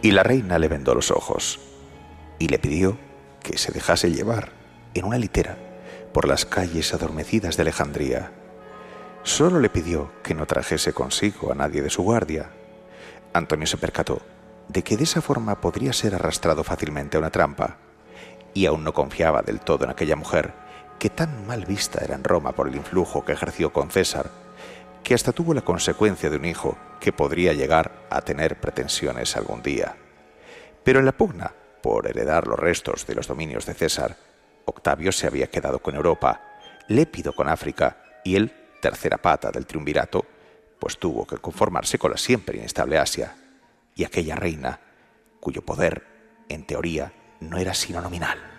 Y la reina le vendó los ojos y le pidió que se dejase llevar en una litera por las calles adormecidas de Alejandría. Solo le pidió que no trajese consigo a nadie de su guardia. Antonio se percató de que de esa forma podría ser arrastrado fácilmente a una trampa, y aún no confiaba del todo en aquella mujer, que tan mal vista era en Roma por el influjo que ejerció con César, que hasta tuvo la consecuencia de un hijo que podría llegar a tener pretensiones algún día. Pero en la pugna por heredar los restos de los dominios de César, Octavio se había quedado con Europa, Lépido con África y él, tercera pata del triunvirato, pues tuvo que conformarse con la siempre inestable Asia y aquella reina, cuyo poder, en teoría, no era sino nominal.